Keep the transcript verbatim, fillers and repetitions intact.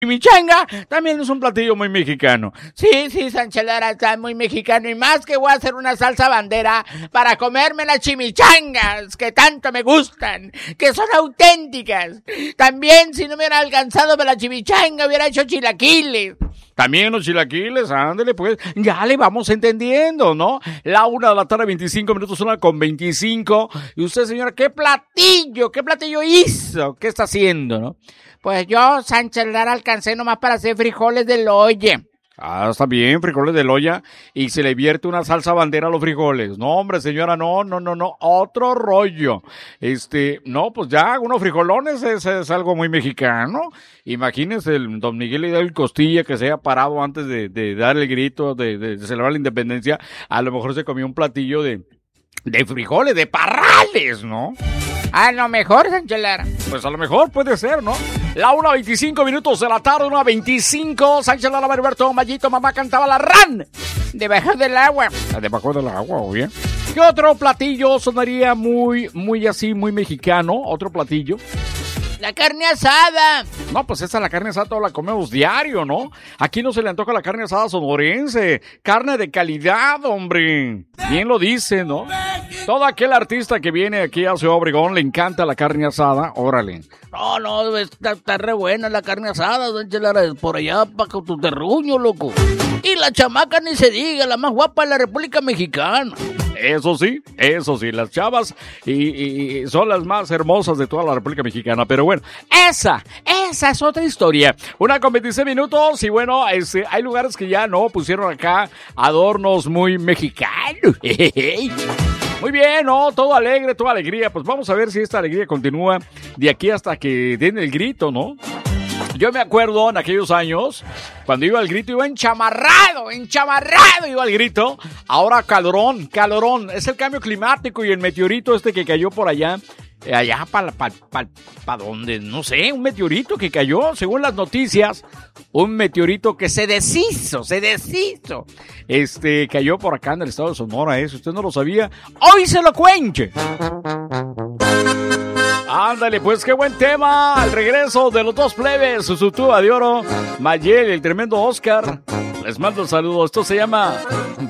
chimichanga también es un platillo muy mexicano. Sí, sí, Sánchez Lara está muy mexicano y más que voy a hacer una salsa bandera para comerme las chimichangas que tanto me gustan, que son auténticas. También si no me hubiera alcanzado para la chimichanga hubiera hecho chilaquiles. También los chilaquiles, ándale pues, ya le vamos entendiendo, ¿no? La una de la tarde, veinticinco minutos, una con veinticinco. Y usted, señora, ¿qué platillo, qué platillo hizo? ¿Qué está haciendo, no? Pues yo, Sánchez Lara, alcancé nomás para hacer frijoles del olla. Ah, está bien, frijoles de loya, y se le vierte una salsa bandera a los frijoles. No, hombre, señora, no, no, no, no, otro rollo. Este, no, pues ya, unos frijolones es, es algo muy mexicano. Imagínese el don Miguel Hidalgo Costilla que se haya parado antes de, de dar el grito de, de, de celebrar la independencia. A lo mejor se comió un platillo de, de frijoles, de parrales, ¿no? A lo mejor, Sánchez Lara. Pues a lo mejor puede ser, ¿no? La una veinticinco minutos de la tarde, una veinticinco. Sánchez Lara, Alberto Mayito, mamá cantaba la ran. Debajo del agua. Debajo del agua, obvio. ¿Qué otro platillo sonaría muy, muy así, muy mexicano? Otro platillo. La carne asada. No, pues esa la carne asada toda la comemos diario, ¿no? Aquí no se le antoja la carne asada sonorense. Carne de calidad, hombre. Bien lo dice, ¿no? Todo aquel artista que viene aquí a Ciudad Obregón le encanta la carne asada. Órale. No, no, está, está re buena la carne asada, don Chelara, por allá para tu terruño, loco. Y la chamaca ni se diga, la más guapa de la República Mexicana. Eso sí, eso sí, las chavas y, y son las más hermosas de toda la República Mexicana. Pero bueno, esa, esa es otra historia. Una con veintiséis minutos y bueno, este, hay lugares que ya no pusieron acá adornos muy mexicanos. Muy bien, ¿no? Todo alegre, toda alegría. Pues vamos a ver si esta alegría continúa de aquí hasta que den el grito, ¿no? Yo me acuerdo en aquellos años, cuando iba al grito, iba enchamarrado, enchamarrado iba al grito. Ahora calorón, calorón. Es el cambio climático y el meteorito este que cayó por allá. Eh, allá para pa, pa, pa donde, no sé, un meteorito que cayó, según las noticias, un meteorito que se deshizo, se deshizo. Este, cayó por acá en el estado de Sonora, eso, usted no lo sabía. ¡Hoy se lo cuente! Ándale, pues qué buen tema. Al regreso de los dos plebes, su tuba de oro, Mayel y el tremendo Oscar. Les mando un saludo. Esto se llama